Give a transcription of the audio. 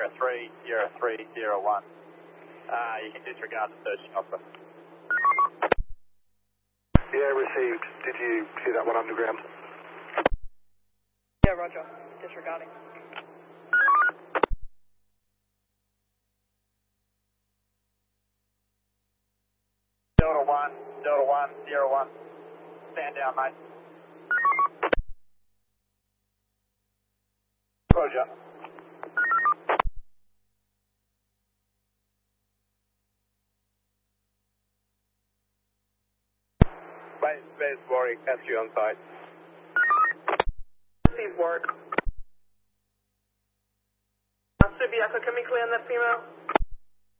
030301. You can disregard the search offer. Yeah, received. Did you see that one underground? Yeah, roger. Disregarding. Delta 101. Stand down, mate. Roger. Base Warwick, SQ on site. Received, Warwick. Subiaco, can we clear on that female?